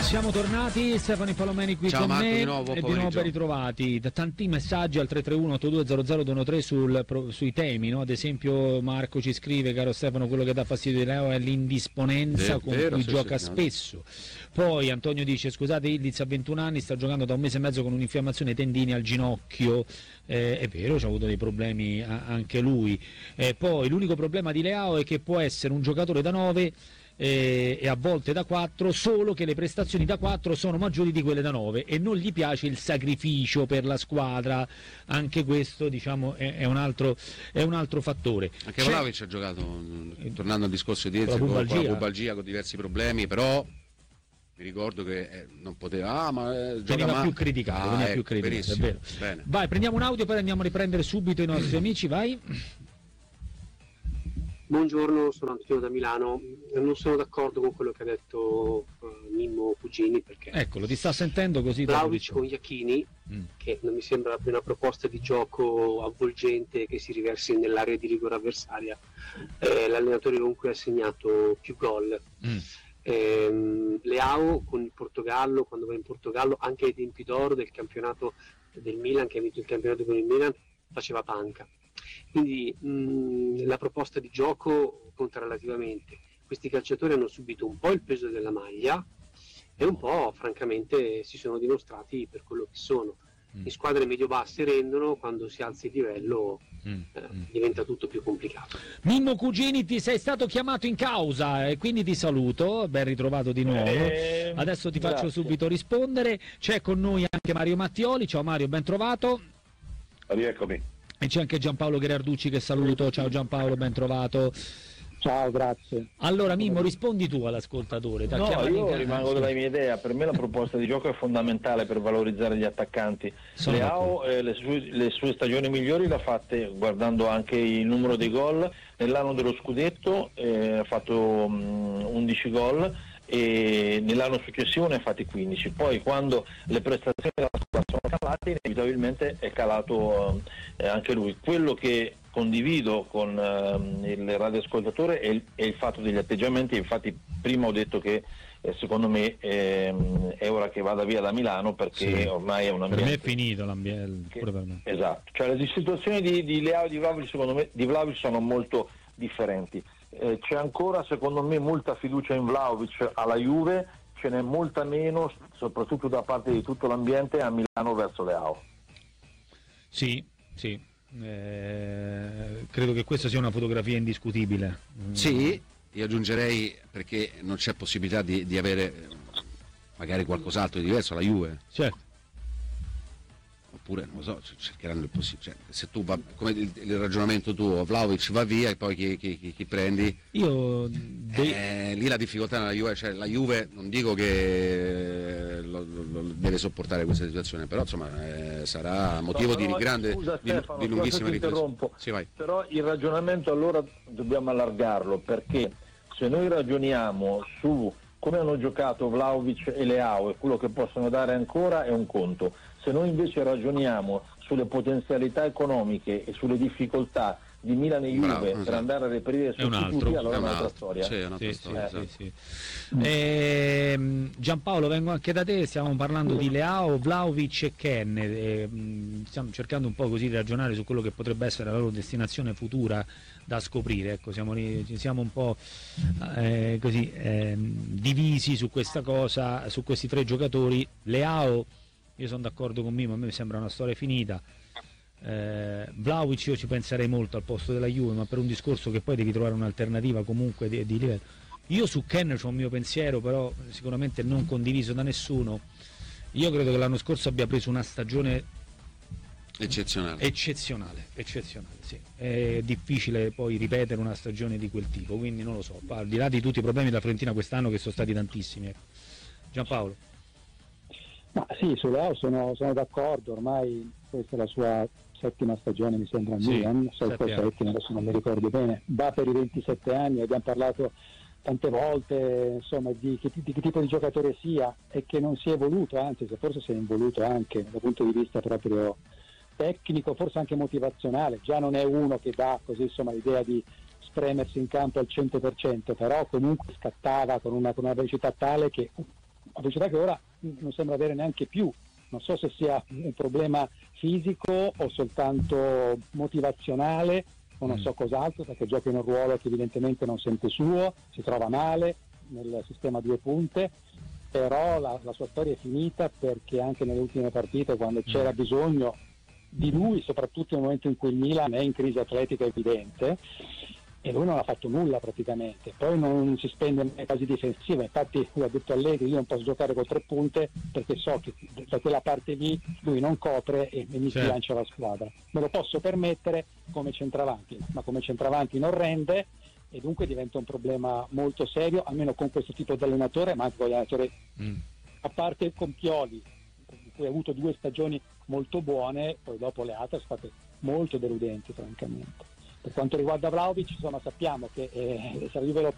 Siamo tornati, Stefano Palomeni qui Ciao con Marco, me di nuovo, e di nuovo ben ritrovati. Tanti messaggi al 331-8200-213 sui temi, no? Ad esempio Marco ci scrive: caro Stefano, quello che dà fastidio di Leo è l'indisponenza con cui gioca spesso. Poi Antonio dice: scusate, Ildiz ha 21 anni, sta giocando da un mese e mezzo con un'infiammazione ai tendini al ginocchio. È vero, c'ha avuto dei problemi anche lui. Poi l'unico problema di Leao è che può essere un giocatore da 9 e a volte da 4, solo che le prestazioni da 4 sono maggiori di quelle da 9 e non gli piace il sacrificio per la squadra. Anche questo, diciamo, è un altro fattore. Anche Vlahovic ha giocato, tornando al discorso di Ezio, con la pubalgia, con diversi problemi, però mi ricordo che non poteva, veniva più criticato, è vero. Bene. Vai, prendiamo un audio, poi andiamo a riprendere subito i nostri amici, vai. Buongiorno, sono Antonio da Milano. Non sono d'accordo con quello che ha detto Mimmo Cugini, perché eccolo, ti sta sentendo così. Vlahovic con Iachini, che non mi sembra una proposta di gioco avvolgente che si riversi nell'area di rigore avversaria. L'allenatore comunque ha segnato più gol. Leao con il Portogallo, quando va in Portogallo, anche ai tempi d'oro del campionato del Milan, che ha vinto il campionato con il Milan, faceva panca. Quindi la proposta di gioco conta relativamente. Questi calciatori hanno subito un po' il peso della maglia e un po' francamente si sono dimostrati per quello che sono. Le squadre medio-basse rendono, quando si alza il livello diventa tutto più complicato. Mimmo Cugini, ti sei stato chiamato in causa e quindi ti saluto, ben ritrovato di nuovo. Adesso ti faccio subito rispondere. C'è con noi anche Mario Mattioli. Ciao Mario, ben trovato. Rieccomi. E c'è anche Giampaolo Gherarducci che saluto. Ciao Giampaolo, ben trovato. Ciao, grazie. Allora Mimmo, rispondi tu all'ascoltatore. Io rimango della mia idea. Per me la proposta di gioco è fondamentale per valorizzare gli attaccanti. Leao le sue stagioni migliori le ha fatte guardando anche il numero dei gol. Nell'anno dello scudetto ha fatto 11 gol e nell'anno successivo ne ha fatti 15. Poi quando le prestazioni della squadra sono calate, inevitabilmente è calato anche lui. Quello che condivido con il radioascoltatore è il fatto degli atteggiamenti. Infatti prima ho detto che secondo me è ora che vada via da Milano, perché ormai è un ambiente, per me è finito l'ambiente, pure per me. Esatto, cioè le situazioni di Leao e di Vlahovic, secondo me, di Vlahovic sono molto differenti. C'è ancora secondo me molta fiducia in Vlahovic alla Juve, ce n'è molta meno, soprattutto da parte di tutto l'ambiente, a Milano verso Leao. Sì. Credo che questa sia una fotografia indiscutibile. Sì, io aggiungerei, perché non c'è possibilità di avere magari qualcos'altro di diverso alla Juve. Certo. Oppure, non lo so, cercheranno il possibile. Cioè, se tu come il ragionamento tuo, Vlahovic va via e poi chi prendi? Io lì la difficoltà nella Juve, cioè la Juve non dico che lo deve sopportare questa situazione, però insomma sarà motivo di grande Stefano, di lunghissima riflessione. Sì, però il ragionamento allora dobbiamo allargarlo, perché se noi ragioniamo su come hanno giocato Vlahovic e Leao e quello che possono dare ancora è un conto. Se noi invece ragioniamo sulle potenzialità economiche e sulle difficoltà di Milan e Juve per andare a reperire sostituti, allora è un'altra storia. Sì, è un'altra storia. Sì. Giampaolo, vengo anche da te, stiamo parlando di Leao, Vlahovic e Ken, stiamo cercando un po' così di ragionare su quello che potrebbe essere la loro destinazione futura da scoprire. Ecco, siamo un po' divisi su questa cosa, su questi tre giocatori. Leao, io sono d'accordo con Mimmo, a me sembra una storia finita. Vlahovic io ci penserei molto al posto della Juve, ma per un discorso che poi devi trovare un'alternativa comunque di livello. Io su Ken c'ho un mio pensiero, però sicuramente non condiviso da nessuno. Io credo che l'anno scorso abbia preso una stagione eccezionale, sì. È difficile poi ripetere una stagione di quel tipo, quindi non lo so, al di là di tutti i problemi della Fiorentina quest'anno, che sono stati tantissimi. Giampaolo. Ma sì, su Leao sono d'accordo, ormai questa è la sua settima stagione, mi sembra, a Milan, settima, adesso non mi ricordo bene, va per i 27 anni, abbiamo parlato tante volte insomma di che tipo di giocatore sia e che non si è evoluto, anzi forse si è involuto anche dal punto di vista proprio tecnico, forse anche motivazionale. Già non è uno che dà così insomma l'idea di spremersi in campo al 100%, però comunque scattava con una velocità tale che una velocità che ora non sembra avere neanche più. Non so se sia un problema fisico o soltanto motivazionale o non so cos'altro, perché gioca in un ruolo che evidentemente non sente suo, si trova male nel sistema a due punte, però la sua storia è finita, perché anche nelle ultime partite, quando c'era bisogno di lui, soprattutto nel momento in cui il Milan è in crisi atletica evidente, e lui non ha fatto nulla praticamente. Poi non si spende nelle fasi difensive, infatti lui ha detto Allegri: io non posso giocare con 3 punte perché so che da quella parte lì lui non copre e mi sbilancia la squadra. Me lo posso permettere come centravanti, ma come centravanti non rende, e dunque diventa un problema molto serio, almeno con questo tipo di allenatore, ma anche con gli allenatori, a parte con Pioli, in cui ha avuto 2 stagioni molto buone, poi dopo le altre sono state molto deludenti francamente. Per quanto riguarda Vlahovic, insomma, sappiamo che se la Juve lo